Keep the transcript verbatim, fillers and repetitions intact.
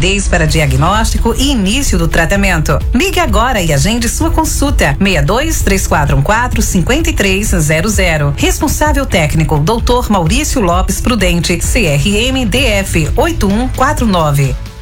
rapidez para diagnóstico e início do tratamento. Ligue agora e agende sua consulta. seis dois, três quatro um quatro, cinco três zero zero. Responsável técnico, doutor Maurício Lopes Prudente, C R M D F oito um quatro nove.